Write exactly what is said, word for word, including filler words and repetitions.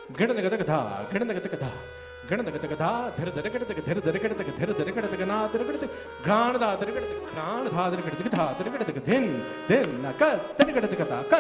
गिणनगतगधा गिणनगतगधा गणनगतगधा धर धर गणतक धर धर गणतक धर धर गणतक ना धर गणतक घ्राण धा धर गणतक घ्राण धा धर गणतक धा धर गणतक धिन धिन न क धर गणतक धा क